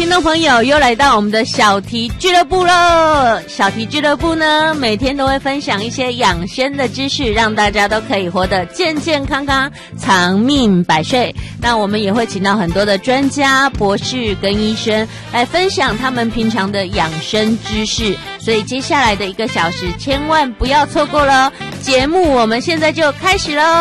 听众朋友又来到我们的小题俱乐部了。小题俱乐部呢，每天都会分享一些养生的知识，让大家都可以活得健健康康，长命百岁。那我们也会请到很多的专家、博士跟医生来分享他们平常的养生知识，所以接下来的1个小时千万不要错过了。节目我们现在就开始喽。